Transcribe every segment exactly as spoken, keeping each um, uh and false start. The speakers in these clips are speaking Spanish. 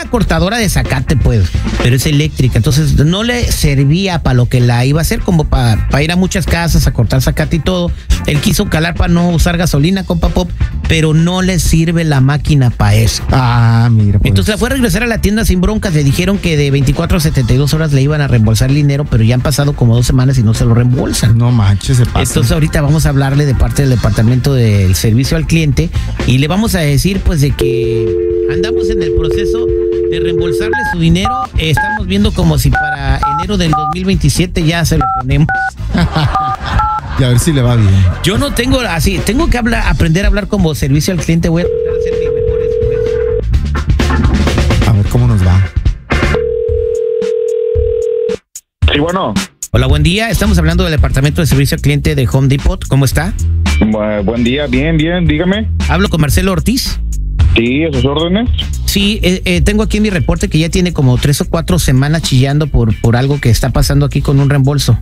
cortadora de zacate, pues, pero es eléctrica, entonces no le servía para lo que la iba a hacer, como para pa ir a muchas casas a cortar zacate y todo. Él quiso calar para no usar gasolina, compa Pop, pero no le sirve la máquina para eso. Ah, mira. Pues. Entonces la fue a regresar a la tienda sin broncas, le dijeron que de veinticuatro a setenta y dos horas le iban a reembolsar el dinero, pero ya han pasado como dos semanas y no se lo reembolsan. No manches, se pasa. Entonces ahorita vamos a hablarle de parte del departamento del servicio al cliente y le vamos a decir pues de que andamos en el proceso de reembolsarle su dinero. Eh, estamos viendo como si para enero del dos mil veintisiete ya se lo ponemos. Y a ver si le va bien. Yo no tengo así, tengo que hablar, aprender a hablar como servicio al cliente. Voy a tratar de hacer mi mejor esfuerzo. A ver cómo nos va. Sí, bueno. Hola, buen día. Estamos hablando del departamento de servicio al cliente de Home Depot. ¿Cómo está? Bu- buen día, bien, bien, dígame. Hablo con Marcelo Ortiz. Sí, a sus órdenes. Sí, eh, eh, tengo aquí mi reporte que ya tiene como tres o cuatro semanas chillando por, por algo que está pasando aquí con un reembolso.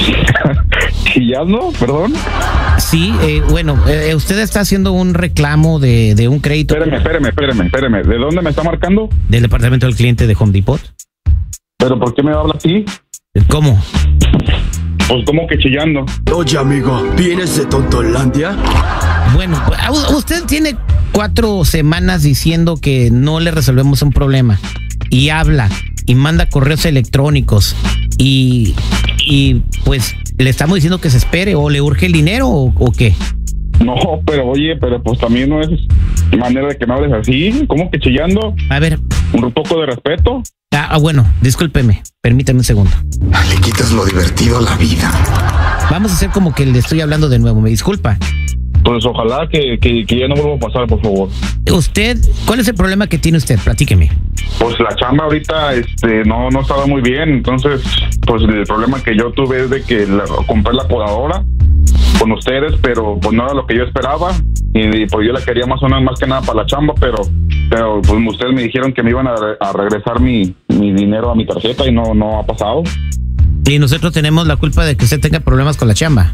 ¿Chillando? Perdón. Sí, eh, bueno, eh, usted está haciendo un reclamo de, de un crédito. Espéreme, espéreme, espéreme, espéreme. ¿De dónde me está marcando? Del departamento del cliente de Home Depot. ¿Pero por qué me habla así? ¿Cómo? Pues como que chillando. Oye, amigo, ¿vienes de Tontolandia? Bueno, pues, u- usted tiene cuatro semanas diciendo que no le resolvemos un problema y habla y manda correos electrónicos y, y pues le estamos diciendo que se espere o le urge el dinero o, o qué. No, pero oye, pero pues también no es manera de que me hables así. ¿Cómo que chillando? A ver, Un poco de respeto. ah, ah, bueno, discúlpeme, permítame un segundo. Le quitas lo divertido a la vida. Vamos a hacer como que le estoy hablando de nuevo, me disculpa. Pues ojalá que, que, que ya no vuelva a pasar, por favor. Usted, ¿cuál es el problema que tiene usted? Platíqueme. Pues la chamba ahorita este no no estaba muy bien, entonces pues el problema que yo tuve es de que la, compré la podadora con ustedes, pero pues no era lo que yo esperaba y, y pues yo la quería más o menos más que nada para la chamba, pero pero pues ustedes me dijeron que me iban a, a regresar mi, mi dinero a mi tarjeta y no no ha pasado. Y nosotros tenemos la culpa de que usted tenga problemas con la chamba.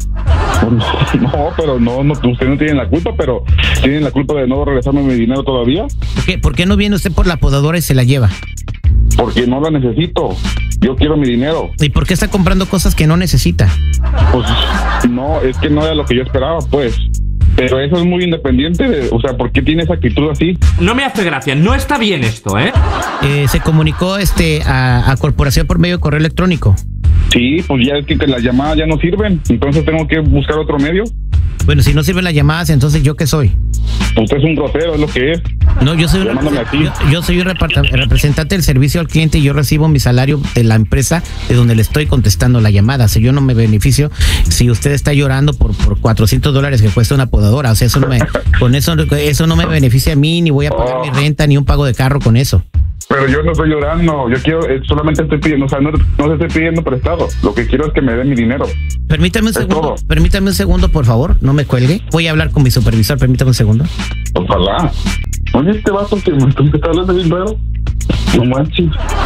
No, pero no, no, ustedes no tienen la culpa, pero tienen la culpa de no regresarme mi dinero todavía, ¿Por qué, ¿Por qué no viene usted por la podadora y se la lleva? porque no la necesito. Yo quiero mi dinero. ¿Y por qué está comprando cosas que no necesita? Pues no, es que no era lo que yo esperaba, pues. Pero eso es muy independiente, de, o sea, ¿por qué tiene esa actitud así? No me hace gracia, no está bien esto, ¿eh? Eh, se comunicó este a, a corporación por medio de correo electrónico. Sí, pues ya es que las llamadas ya no sirven, entonces tengo que buscar otro medio. Bueno, si no sirven las llamadas, entonces ¿yo qué soy? Usted es un grosero, es lo que es. No, yo soy un, Llamándome así. yo, yo soy un reparta- representante del servicio al cliente y yo recibo mi salario de la empresa de donde le estoy contestando la llamada. O sea, yo no me beneficio si usted está llorando por, por cuatrocientos dólares que cuesta una podadora. O sea, eso no me, con eso, eso no me beneficia a mí, ni voy a pagar Oh. mi renta, ni un pago de carro con eso. Pero yo no estoy llorando, yo quiero, eh, solamente estoy pidiendo, o sea, no, no te estoy pidiendo prestado. Lo que quiero es que me den mi dinero. Permítame un Es segundo, todo. permítame un segundo, por favor, no me cuelgue. Voy a hablar con mi supervisor, permítame un segundo. Ojalá. Oye, este vato que me que está hablando bien raro. No manches.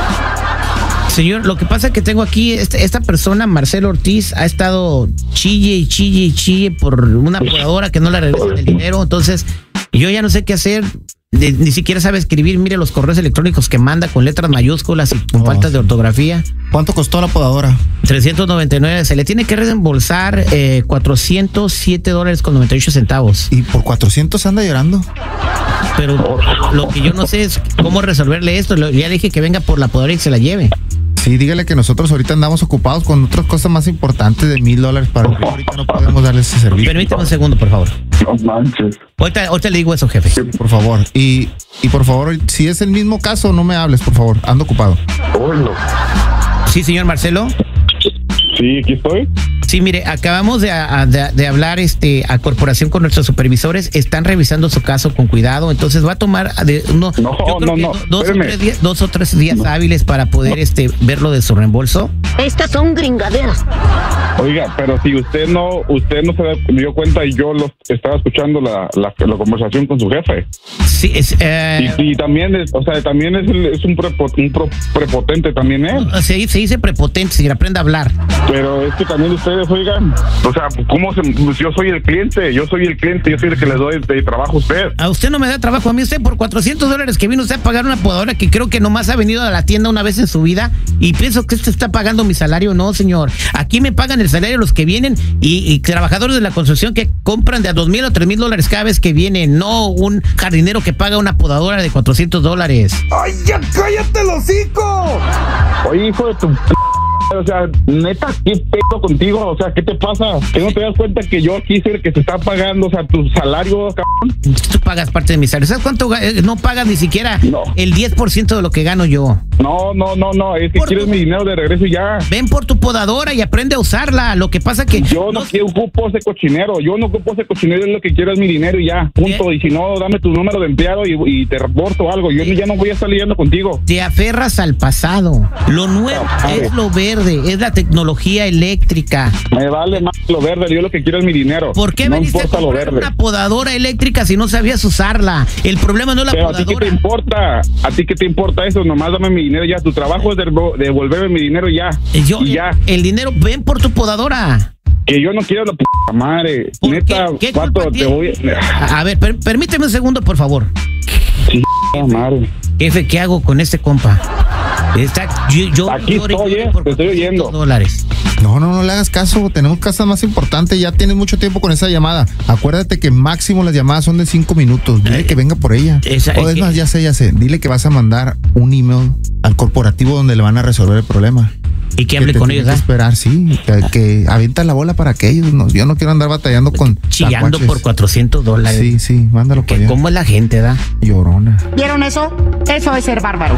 Señor, lo que pasa es que tengo aquí, esta, esta persona, Marcelo Ortiz, ha estado chille y chille y chille por una podadora que no le regresan el dinero, entonces yo ya no sé qué hacer, de- ni siquiera sabe escribir, mire los correos electrónicos que manda con letras mayúsculas y con Oh. faltas de ortografía. ¿Cuánto costó la podadora? trescientos noventa y nueve, se le tiene que reembolsar eh, cuatrocientos siete dólares con noventa y ocho centavos. ¿Y por cuatrocientos anda llorando? Pero lo que yo no sé es cómo resolverle esto, Lo- ya le dije que venga por la podadora y se la lleve. Sí, dígale que nosotros ahorita andamos ocupados con otras cosas más importantes de mil dólares para arriba. Ahorita no podemos darle ese servicio. Permítame un segundo, por favor. No manches. Ahorita, ahorita le digo eso, jefe. Por favor. Y, y por favor, si es el mismo caso, no me hables, por favor. Ando ocupado. Oilo. Sí, señor Marcelo. Sí, aquí estoy. Sí, mire, acabamos de, a- de- de hablar este, a corporación con nuestros supervisores. Están revisando su caso con cuidado. Entonces va a tomar de uno, No, yo creo no, que no, do- dos, o espéreme. tres días, dos o tres días hábiles para poder este, ver lo de su reembolso. Estas son gringaderas. Oiga, pero si usted no, usted no se da- me dio cuenta y yo lo estaba escuchando la, la, la conversación con su jefe. Sí, es, eh, Y, y también es, o sea, también es, el- es un, prepo- un pro- prepotente también él. se, se dice prepotente, si aprende a hablar. Pero es que también ustedes, oigan, o sea, ¿cómo se, pues yo soy el cliente, yo soy el cliente, yo soy el que le doy de trabajo a usted. A usted no me da trabajo, a mí usted por cuatrocientos dólares que vino usted a pagar una podadora que creo que nomás ha venido a la tienda una vez en su vida y pienso que usted está pagando mi salario. No, señor, aquí me pagan el salario los que vienen y, y trabajadores de la construcción que compran de a dos mil o tres mil dólares cada vez que vienen, no un jardinero que paga una podadora de cuatrocientos dólares. ¡Ay, ya cállate el hocico! Oye, hijo de tu p... O sea, neta, ¿qué pedo contigo? O sea, ¿qué te pasa? ¿Que no te das cuenta que yo aquí soy el que se está pagando, o sea, tu salario, cabrón? Tú pagas parte de mi salario. ¿Sabes cuánto? No pagas ni siquiera no. el diez por ciento de lo que gano yo. No, no, no, no, es que por quieres tu... mi dinero de regreso ya. Ven por tu podadora y aprende a usarla. Lo que pasa que... Yo no, no ocupo ese cochinero, yo no ocupo ese cochinero, es lo que quiero es mi dinero y ya, punto. ¿Eh? Y si no, dame tu número de empleado y, y te reporto algo. Yo ¿Eh? ya no voy a estar lidiando contigo. Te aferras al pasado. Lo nuevo ah, es lo verde, es la tecnología eléctrica. Me vale más lo verde, yo lo que quiero es mi dinero. ¿Por qué no veniste a comprar una podadora eléctrica si no sabías usarla? El problema no es la Pero podadora. ¿a ti qué te importa? ¿A ti qué te importa eso? Nomás dame mi dinero ya. Tu trabajo es devolverme mi dinero ya. Yo, y ya. El, el dinero, ven por tu podadora. Que yo no quiero la p*** madre. Neta, ¿Qué, qué ¿cuánto te voy a... A ver, per, permíteme un segundo, por favor. Sí, jefe, madre. Jefe, ¿qué hago con este compa? Está, yo, yo, Aquí yo estoy, eh, te estoy oyendo. Dólares. No, no, no le hagas caso. Tenemos cosas más importantes. Ya tienes mucho tiempo con esa llamada. Acuérdate que máximo las llamadas son de cinco minutos. Dile eh, que venga por ella. Esa, o es más, que... ya sé, ya sé. Dile que vas a mandar un email al corporativo donde le van a resolver el problema. Y que hable que con ellos. Que esperar, sí. Que, que avienta la bola para que ellos. No, yo no quiero andar batallando con. Chillando tacuaches. Por cuatrocientos dólares. Sí, sí, mándalo por allá. ¿Cómo es la gente, da? Llorona. ¿Vieron eso? Eso es ser bárbaro.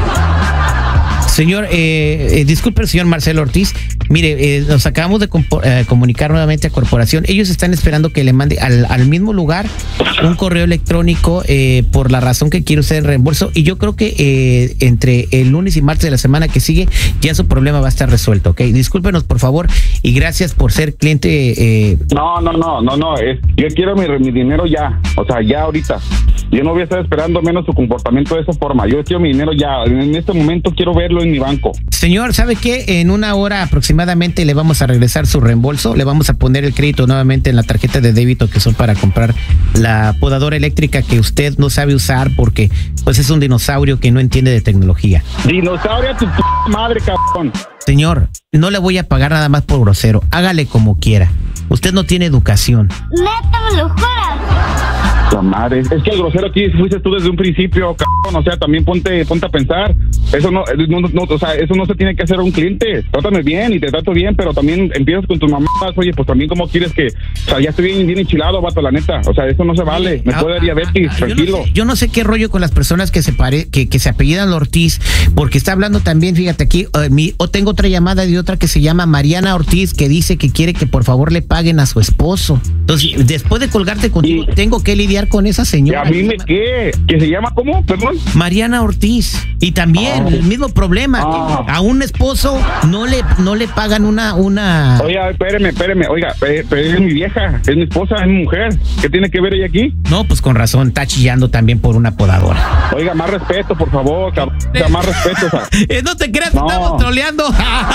Señor, eh, eh, disculpe el señor Marcelo Ortiz. Mire, eh, nos acabamos de eh, comunicar nuevamente a Corporación. Ellos están esperando que le mande al, al mismo lugar un correo electrónico eh, por la razón que quiere usted el reembolso. Y yo creo que eh, entre el lunes y martes de la semana que sigue ya su problema va a estar resuelto, ¿ok? Discúlpenos, por favor, y gracias por ser cliente. Eh... No, no, no, no, no. Es, yo quiero mi, mi dinero ya. O sea, ya ahorita. Yo no voy a estar esperando menos su comportamiento de esa forma. Yo quiero mi dinero ya. En este momento quiero verlo en mi banco. Señor, ¿sabe qué? En una hora aproximadamente le vamos a regresar su reembolso. Le vamos a poner el crédito nuevamente en la tarjeta de débito que son para comprar la podadora eléctrica que usted no sabe usar porque pues es un dinosaurio que no entiende de tecnología. Dinosaurio, tu p madre, cabrón. Señor, no le voy a pagar nada más por grosero. Hágale como quiera. Usted no tiene educación. Neta, me lo juras. La madre, es que el grosero aquí fuiste tú desde un principio, cabrón, o sea, también ponte, ponte a pensar, eso no, no, no, o sea, eso no se tiene que hacer a un cliente, trátame bien y te trato bien, pero también empiezas con tus mamás, oye, pues también como quieres que, o sea, ya estoy bien, bien enchilado, vato, la neta, o sea, eso no se vale, me ah, puede dar diabetes, ah, tranquilo. Yo no, sé, yo no sé qué rollo con las personas que se pare, que, que se apellidan Ortiz, porque está hablando también, fíjate aquí, uh, mi, o tengo otra llamada de otra que se llama Mariana Ortiz, que dice que quiere que por favor le paguen a su esposo. Entonces, después de colgarte contigo, y... tengo que lidiar con esa señora. ¿Y a mí me qué? ¿Que se llama cómo? Perdón. Mariana Ortiz. Y también oh. el mismo problema. Oh. Que a un esposo no le no le pagan una una. Oiga, espéreme, espéreme. Oiga, pero es mi vieja, es mi esposa, es mi mujer. ¿Qué tiene que ver ella aquí? No, pues con razón, está chillando también por una podadora. Oiga, más respeto, por favor, cabrón. Más respeto. O sea. eh, no te creas, no. Estamos troleando.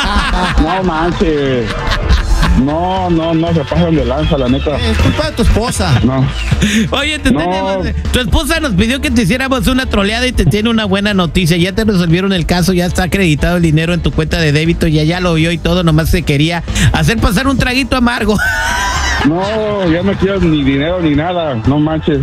No manches. No, no, no, se pasan de lanza, la neta. Es culpa de tu esposa. No. Oye, te no. tenemos, tu esposa nos pidió que te hiciéramos una troleada y te tiene una buena noticia. Ya te resolvieron el caso, ya está acreditado el dinero en tu cuenta de débito, ya ya lo vio y todo, nomás se quería hacer pasar un traguito amargo. No, ya no quiero ni dinero ni nada, no manches.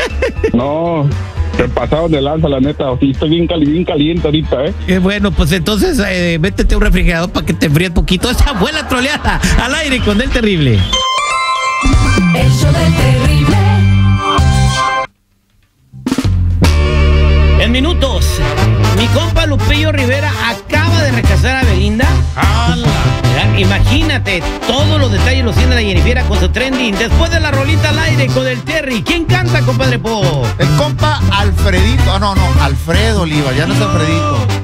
No. Se pasaron de lanza, la neta. Sí, estoy bien, cali bien caliente ahorita, ¿eh? Eh, bueno, pues entonces eh, métete a un refrigerador para que te enfríe un poquito. Esa fue la troleada al aire con El Terrible. El show del Terrible. En minutos, mi compa Lupillo Rivera acaba de recasar a Belinda. ¡Hala! Imagínate, todos los detalles los tiene la Jennifer con su trending. Después de la rolita al aire con el Terry. ¿Quién canta, compadre Po? El compa Alfredito. Ah, no, no, Alfredo Oliva, ya no es Alfredito.